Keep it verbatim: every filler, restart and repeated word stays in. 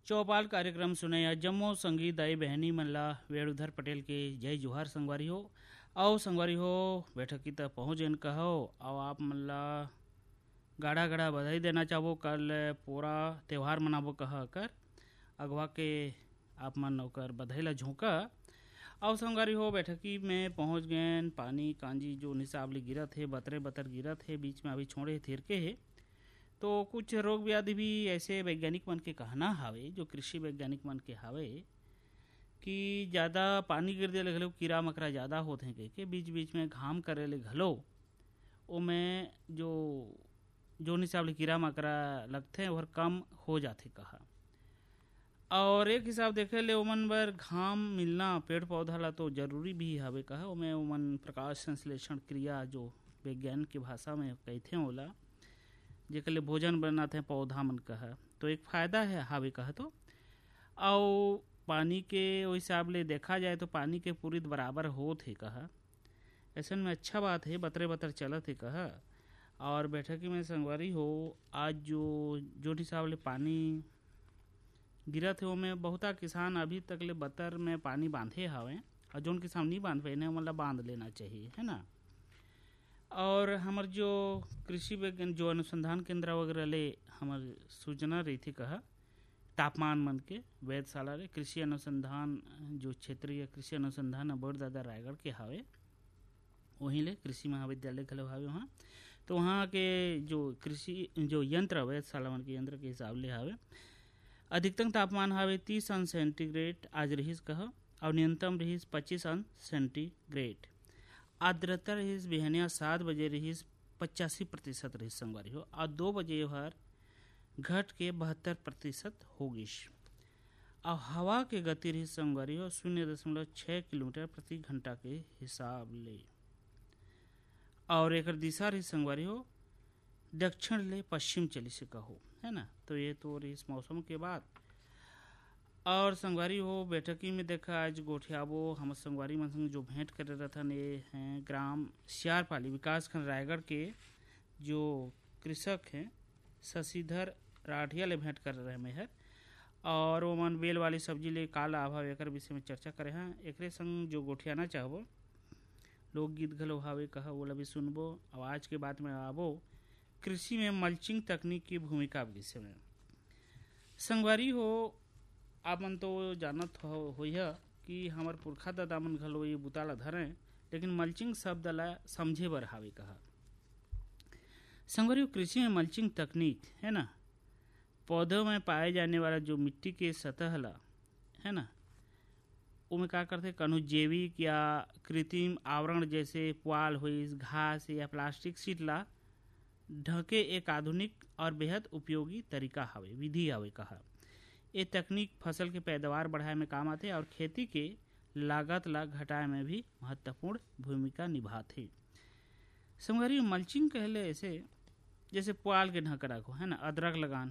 चौपाल कार्यक्रम सुने जम्मो संगी दाई बहनी मन ला वेणुधर पटेल के जय जोहार संगवारी हो। आओ संगवारी हो बैठकी तक पहुँच गए कहो आओ आप मन ला गाढ़ा गाढ़ा बधाई देना चाहो। कल पूरा त्यौहार मनाबो कह कर अगवा के आप मन ओकर बधाई ला झोंका। आओ संगवारी हो बैठकी में पहुँच गए। पानी कांजी जो हिसाब ले गिरत है बतरे बतर गिरत है बीच में अभी छोड़े थिर के है। तो कुछ रोग व्याधि भी ऐसे वैज्ञानिक मन के कहना हावे जो कृषि वैज्ञानिक मन के हावे कि ज़्यादा पानी गिर दे ले घलो कीड़ा मकड़ा ज़्यादा होते हैं के बीच बीच में घाम करे ले घलो ओमें जो जो हिसाब ले कीड़ा मकड़ा लगते हैं वह कम हो जाते कहा। और एक हिसाब देखे ले ओमन बर घाम मिलना पेड़ पौधा ला तो जरूरी भी हवे कहा। ओमें ओमन प्रकाश संश्लेषण क्रिया जो विज्ञान की भाषा में कहते हैं ओला जेकर ले भोजन बनाते हैं पौधा मन कहा। तो एक फायदा है हावे कहा। तो और पानी के हिसाब ले देखा जाए तो पानी के पूरी बराबर होत है कहा। ऐसा में अच्छा बात है बतरे बतर चलत है कहा। और बैठकी में संगवारी हो आज जो जो हिसाब ले पानी गिरत है ओमें बहुता किसान अभी तक ले बतर में पानी बांधे हावे और जोन किसान नहीं बांध पाए मतलब बांध लेना चाहिए है ना। और हमार जो कृषि विज्ञान जो अनुसंधान केंद्र वगैरह ले हमार सूचना रही थी कहा तापमान मन के वेधशाला रे कृषि अनुसंधान जो क्षेत्रीय कृषि अनुसंधान बोर्ड दादा रायगढ़ के हावे वहीं ले कृषि महाविद्यालय खले हावे वहाँ। तो वहाँ के जो कृषि जो यंत्र वेधशाला मन के यंत्र के हिसाब ले हावे अधिकतम तापमान हावे तीस अंश सेंटीग्रेड आज रहीस कहा और न्यूनतम रहीस पच्चीस अंश सेंटीग्रेड। आर्द्रता रहीस बिहनिया सात बजे रहीस पचासी प्रतिशत रहीस संगवारी हो और दो बजे हर घट के बहत्तर प्रतिशत होगी। और हवा के गति रही संगवारी हो शून्य दशमलव छः किलोमीटर प्रति घंटा के हिसाब ले। और एक दिशा रही संगवारी हो दक्षिण ले पश्चिम चली से कहो है ना। तो ये तो रही इस मौसम के बाद। और संगवारी हो बैठकी में देखा आज गोठियाबो हम संगवारी मन संग जो भेंट कर रथन ये हैं ग्राम सियारपाली विकास खंड रायगढ़ के जो कृषक हैं शशिधर राठिया ले भेंट कर रहे मेहर। और वो मन बेल वाली सब्जी ले का लाभ हवे एकर विषय में चर्चा करे हैं। एकरे संग जो गोठियाना चाहबो लोकगीत घलो हावे कहा वो भी सुनबो। आवाज के बाद में आबो कृषि में मल्चिंग तकनीक की भूमिका विषय में। संगवारी हो आप मन तो जानत हो होइहा कि हमार पुरखा दादा मन घलो ये बुता ला धरे लेकिन मल्चिंग शब्द ला समझे बर हावे कहा। संगवारी कृषि में मल्चिंग तकनीक है ना पौधों में पाए जाने वाला जो मिट्टी के सतह ला है ना उमें क्या करते कनु जैविक या कृत्रिम आवरण जैसे पुआल हुई घास या प्लास्टिक सीट ला ढके एक आधुनिक और बेहद उपयोगी तरीका हवे विधि हवे कहा। ये तकनीक फसल के पैदावार बढ़ाए में काम आते और खेती के लागत ला घटाए में भी महत्वपूर्ण भूमिका निभाते। संगवारी मल्चिंग कहले ऐसे जैसे पुआल के ढक रखो है ना अदरक लगान